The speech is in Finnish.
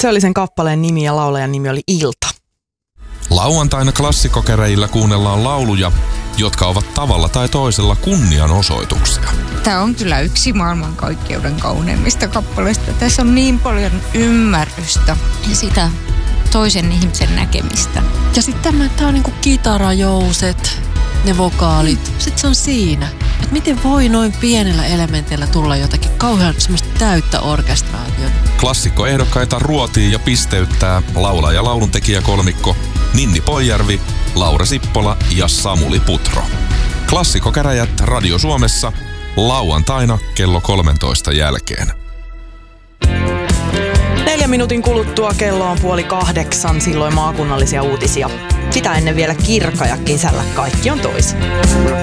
Se oli sen kappaleen nimi ja laulajan nimi oli Ilta. Lauantaina klassikkokäräjillä kuunnellaan lauluja, jotka ovat tavalla tai toisella kunnianosoituksia. Tämä on kyllä yksi maailmankaikkeuden kauneimmista kappaleista. Tässä on niin paljon ymmärrystä ja sitä toisen ihmisen näkemistä. Ja sitten tämä on niinku kitarajouset, ne vokaalit. Sitten se on siinä. Että miten voi noin pienellä elementillä tulla jotakin kauhean semmoista täyttä orkestraatiota. Klassikkoehdokkaita ruotii ja pisteyttää laulaja- ja lauluntekijäkolmikko Ninni Poijärvi, Laura Sippola ja Samuli Putro. Klassikkokäräjät Radio Suomessa lauantaina kello 13 jälkeen. 4 minuutin kuluttua kello on 7:30, silloin maakunnallisia uutisia. Sitä ennen vielä Kirkka ja kesällä kaikki on toisin.